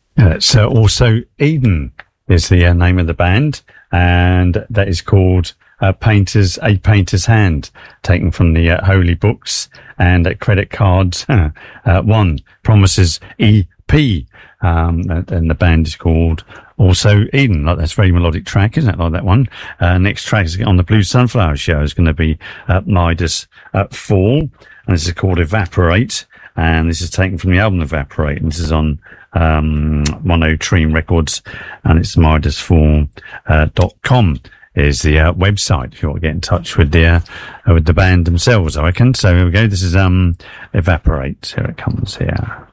So also Eden is the name of the band, and that is called A Painter's Hand, taken from the Holy Books and credit cards. One Promises EP, and the band is called also Eden. Like, that's a very melodic track, isn't it? Like that one. Next track is on the Blue Sunflower Show is going to be Midas Fall, and this is called Evaporate, and this is taken from the album Evaporate, and this is on Monotream Records, and it's midasfall.com is the website if you want to get in touch with the band themselves, I reckon. So here we go. This is Evaporate. Here it comes here.